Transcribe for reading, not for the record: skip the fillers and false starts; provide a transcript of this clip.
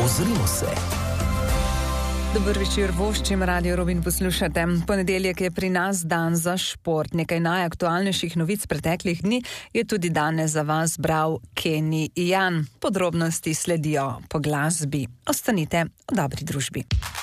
Ozrimo se. Dober večer, voščim Radio Robin poslušate. Ponedeljek je pri nas dan za šport. Nekaj najaktualnejših novic preteklih dni je tudi danes za vas bral Kenny Jan. Podrobnosti sledijo po glasbi. Ostanite v dobri družbi.